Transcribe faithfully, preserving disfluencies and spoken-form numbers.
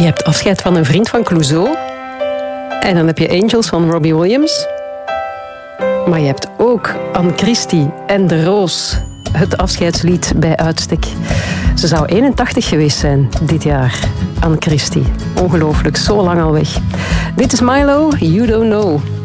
Je hebt afscheid van een vriend van Clouseau. En dan heb je Angels van Robbie Williams. Maar je hebt ook Anne Christie en De Roos. Het afscheidslied bij uitstek. Ze zou eenentachtig geweest zijn dit jaar. Anne Christie. Ongelooflijk, zo lang al weg. Dit is Milo, You Don't Know.